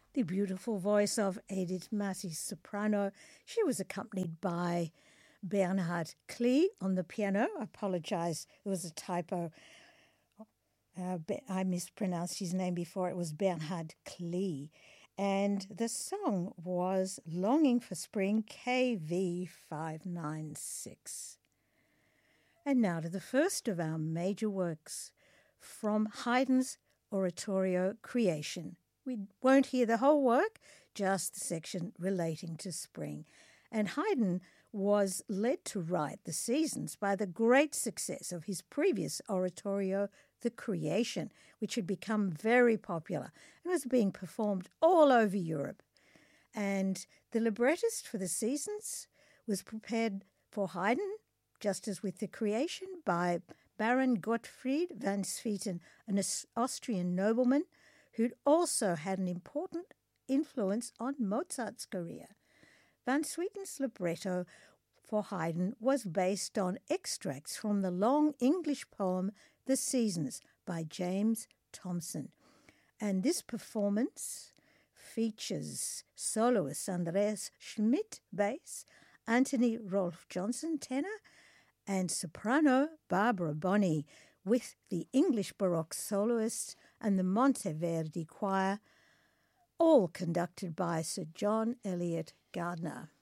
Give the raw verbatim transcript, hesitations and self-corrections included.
The beautiful voice of Edith Massey, soprano. She was accompanied by Bernhard Klee on the piano. I apologize, there was a typo. Uh, I mispronounced his name before. It was Bernhard Klee. And the song was Longing for Spring, K V five nine six. And now to the first of our major works from Haydn's oratorio Creation. We won't hear the whole work, just the section relating to spring. And Haydn was led to write the seasons by the great success of his previous oratorio, The Creation, which had become very popular and was being performed all over Europe. And the librettist for the seasons was prepared for Haydn, just as with The Creation, by Baron Gottfried van Swieten, an Austrian nobleman who'd also had an important influence on Mozart's career. Van Swieten's libretto for Haydn was based on extracts from the long English poem The Seasons by James Thomson. And this performance features soloist Andreas Schmidt, bass, Anthony Rolfe Johnson, tenor, and soprano Barbara Bonney, with the English Baroque soloists and the Monteverdi Choir, all conducted by Sir John Eliot Gardner.